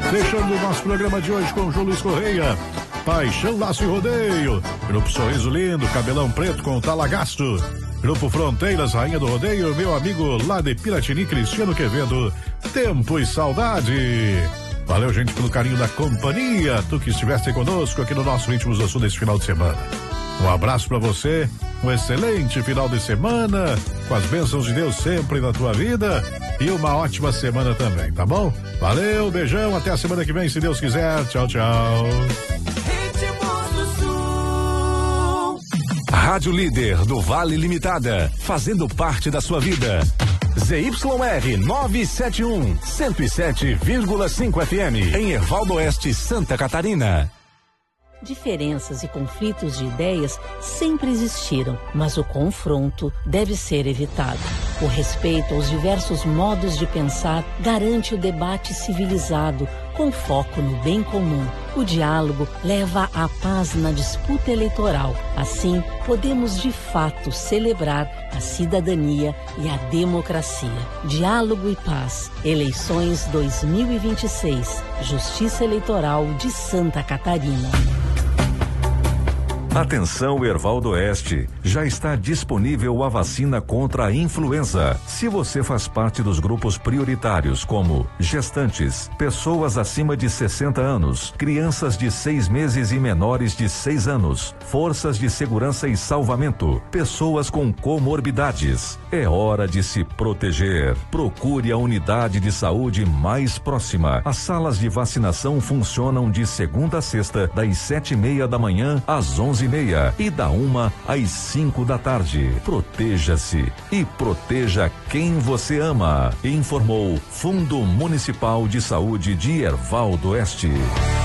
Fechando o nosso programa de hoje com o João Luiz Correia. Paixão, Laço e Rodeio. Grupo Sorriso Lindo, Cabelão Preto com Talagasto. Grupo Fronteiras, Rainha do Rodeio, meu amigo lá de Piratini, Cristiano Quevedo. Tempo e Saudade. Valeu, gente, pelo carinho da companhia. Tu que estiveste conosco aqui no nosso Ritmos do Sul desse final de semana. Um abraço pra você, um excelente final de semana, com as bênçãos de Deus sempre na tua vida e uma ótima semana também, tá bom? Valeu, beijão, até a semana que vem, se Deus quiser. Tchau, tchau. Rádio Líder do Vale Limitada, fazendo parte da sua vida. ZYR 971, 107,5 FM, em Ervaldo Oeste, Santa Catarina. Diferenças e conflitos de ideias sempre existiram, mas o confronto deve ser evitado. O respeito aos diversos modos de pensar garante o debate civilizado, com foco no bem comum. O diálogo leva à paz na disputa eleitoral. Assim, podemos de fato celebrar a cidadania e a democracia. Diálogo e paz. Eleições 2026. Justiça Eleitoral de Santa Catarina. Atenção, Ervaldo Oeste, já está disponível a vacina contra a influenza. Se você faz parte dos grupos prioritários como gestantes, pessoas acima de 60 anos, crianças de 6 meses e menores de 6 anos, forças de segurança e salvamento, pessoas com comorbidades, é hora de se proteger. Procure a unidade de saúde mais próxima. As salas de vacinação funcionam de segunda a sexta, das 7:30 da manhã às 11:30 e da 1 às 5 da tarde. Proteja-se e proteja quem você ama. Informou Fundo Municipal de Saúde de Ervaldo Oeste.